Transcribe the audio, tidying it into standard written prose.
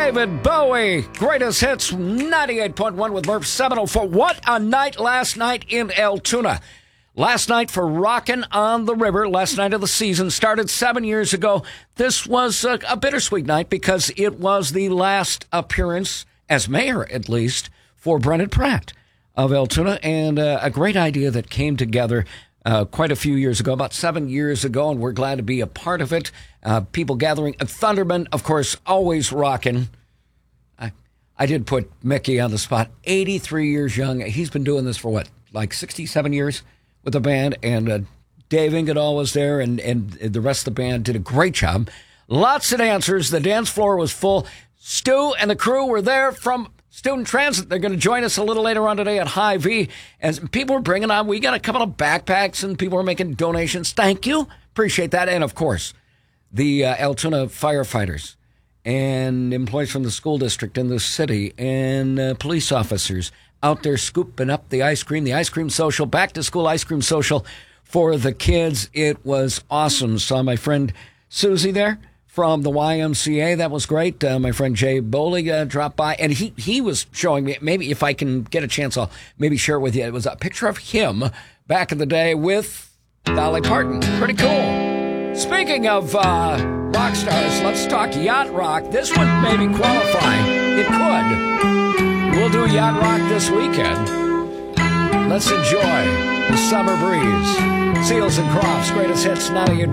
David Bowie, greatest hits, 98.1 with Murph 704. What a night last night in Altoona. Last night for Rockin' on the River, last night of the season, started 7 years ago. This was a bittersweet night because it was the last appearance, as mayor at least, for Brendan Pratt of Altoona, and a great idea that came together quite a few years ago, about 7 years ago, and we're glad to be a part of it. People gathering. Thunderman, of course, always rocking. I did put Mickey on the spot. 83 years young. He's been doing this for what, like 67 years with the band, and Dave Ingadall was there, and the rest of the band did a great job. Lots of dancers. The dance floor was full. Stu and the crew were there from Student Transit. They're going to join us a little later on today at High V. As people are bringing on, we got a couple of backpacks and people are making donations. Thank you. Appreciate that. And of course, the Altoona firefighters and employees from the school district in the city and police officers out there scooping up the ice cream social, back to school ice cream social for the kids. It was awesome. Saw my friend Susie there from the YMCA. That was great. My friend Jay Bowley dropped by, and he was showing me, maybe if I can get a chance, I'll maybe share it with you. It was a picture of him back in the day with Dolly Parton. Pretty cool. Speaking of rock stars, let's talk yacht rock. This would maybe qualify. It could. We'll do yacht rock this weekend. Let's enjoy the summer breeze. Seals and Crofts, greatest hits, 98.